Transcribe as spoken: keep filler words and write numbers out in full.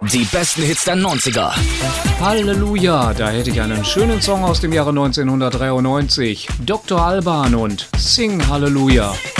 Die besten Hits der neunziger. Halleluja, da hätte ich einen schönen Song aus dem Jahre neunzehnhundertdreiundneunzig. Doktor Alban und Sing Halleluja.